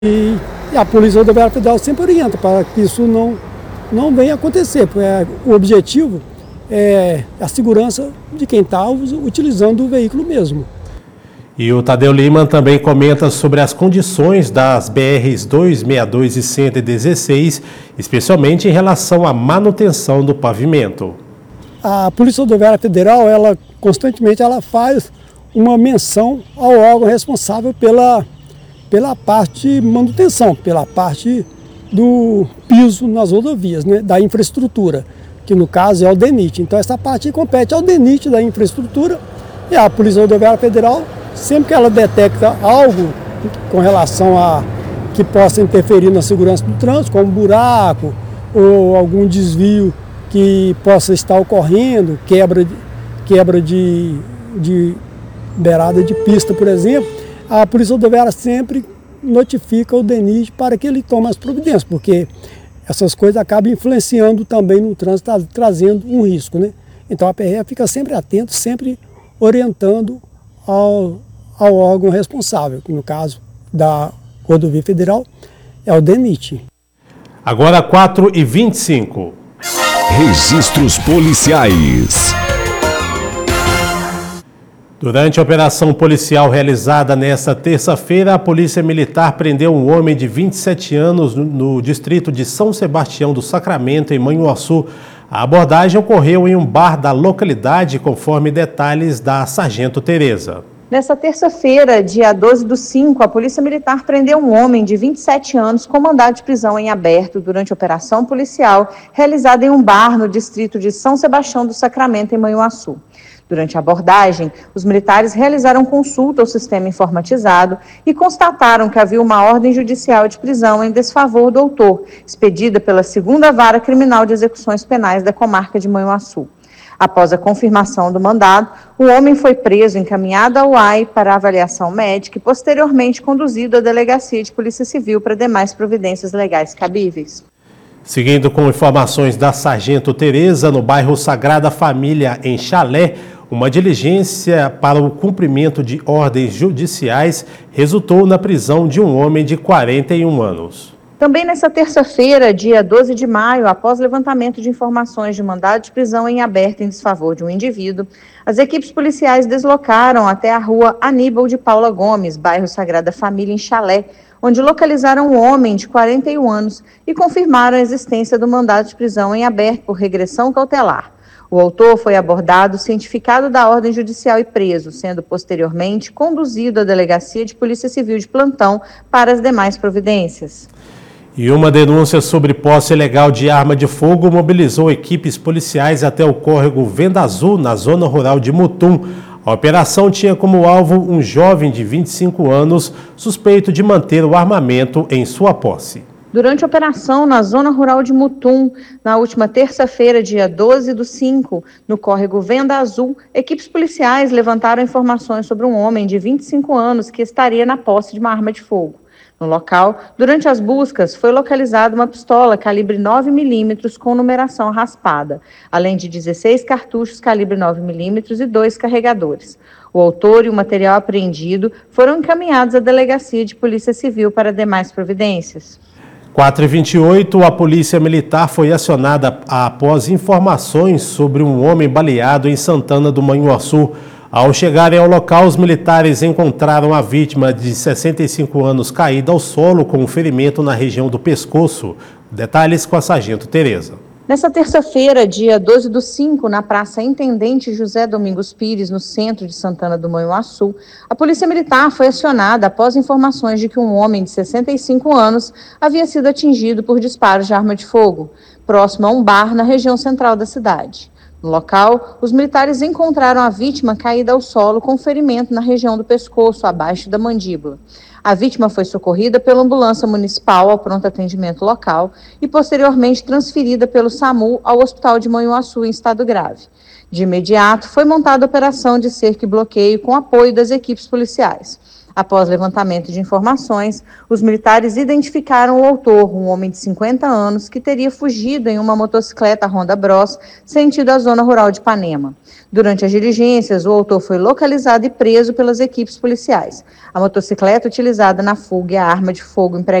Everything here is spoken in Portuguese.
E a Polícia Rodoviária Federal sempre orienta para que isso não venha acontecer, porque o objetivo é a segurança de quem está utilizando o veículo mesmo. E o Tadeu Lima também comenta sobre as condições das BRs 262 e 116, especialmente em relação à manutenção do pavimento. A Polícia Rodoviária Federal, constantemente faz uma menção ao órgão responsável pela parte de manutenção, pela parte do piso nas rodovias, né, da infraestrutura, que no caso é o DENIT. Então essa parte compete ao DENIT da infraestrutura e a Polícia Rodoviária Federal, sempre que ela detecta algo com relação a que possa interferir na segurança do trânsito, como buraco ou algum desvio que possa estar ocorrendo, quebra de beirada de pista, por exemplo, a Polícia Rodoviária sempre notifica o DENIT para que ele tome as providências, porque essas coisas acabam influenciando também no trânsito, trazendo um risco, né? Então a PRF fica sempre atento, sempre orientando ao órgão responsável, que no caso da Rodovia Federal é o DENIT. Agora 4h25. Registros policiais. Durante a operação policial realizada nesta terça-feira, a Polícia Militar prendeu um homem de 27 anos no distrito de São Sebastião do Sacramento, em Manhuaçu. A abordagem ocorreu em um bar da localidade, conforme detalhes da Sargento Tereza. Nessa terça-feira, dia 12/5, a Polícia Militar prendeu um homem de 27 anos com mandado de prisão em aberto durante a operação policial realizada em um bar no distrito de São Sebastião do Sacramento, em Manhuaçu. Durante a abordagem, os militares realizaram consulta ao sistema informatizado e constataram que havia uma ordem judicial de prisão em desfavor do autor, expedida pela 2ª Vara Criminal de Execuções Penais da comarca de Manhuaçu. Após a confirmação do mandado, o homem foi preso, encaminhado ao AI para avaliação médica e posteriormente conduzido à Delegacia de Polícia Civil para demais providências legais cabíveis. Seguindo com informações da Sargento Tereza, no bairro Sagrada Família, em Chalé, uma diligência para o cumprimento de ordens judiciais resultou na prisão de um homem de 41 anos. Também nesta terça-feira, dia 12 de maio, após levantamento de informações de mandado de prisão em aberto em desfavor de um indivíduo, as equipes policiais deslocaram até a rua Aníbal de Paula Gomes, bairro Sagrada Família, em Chalé, onde localizaram um homem de 41 anos e confirmaram a existência do mandado de prisão em aberto por regressão cautelar. O autor foi abordado, cientificado da ordem judicial e preso, sendo posteriormente conduzido à Delegacia de Polícia Civil de plantão para as demais providências. E uma denúncia sobre posse ilegal de arma de fogo mobilizou equipes policiais até o córrego Venda Azul, na zona rural de Mutum. A operação tinha como alvo um jovem de 25 anos, suspeito de manter o armamento em sua posse. Durante a operação na zona rural de Mutum, na última terça-feira, dia 12/5, no córrego Venda Azul, equipes policiais levantaram informações sobre um homem de 25 anos que estaria na posse de uma arma de fogo. No local, durante as buscas, foi localizada uma pistola calibre 9mm com numeração raspada, além de 16 cartuchos calibre 9mm e 2 carregadores. O autor e o material apreendido foram encaminhados à Delegacia de Polícia Civil para demais providências. 4h28, a Polícia Militar foi acionada após informações sobre um homem baleado em Santana do Manhuaçu. Ao chegarem ao local, os militares encontraram a vítima de 65 anos caída ao solo com um ferimento na região do pescoço. Detalhes com a Sargento Tereza. Nessa terça-feira, dia 12/5, na Praça Intendente José Domingos Pires, no centro de Santana do Manhuaçu, a Polícia Militar foi acionada após informações de que um homem de 65 anos havia sido atingido por disparos de arma de fogo, próximo a um bar na região central da cidade. No local, os militares encontraram a vítima caída ao solo com ferimento na região do pescoço, abaixo da mandíbula. A vítima foi socorrida pela ambulância municipal ao pronto atendimento local e posteriormente transferida pelo SAMU ao Hospital de Manhuaçu em estado grave. De imediato, foi montada a operação de cerco e bloqueio com apoio das equipes policiais. Após levantamento de informações, os militares identificaram o autor, um homem de 50 anos, que teria fugido em uma motocicleta Honda Bros, sentido a zona rural de Ipanema. Durante as diligências, o autor foi localizado e preso pelas equipes policiais. A motocicleta utilizada na fuga e a arma de fogo empregada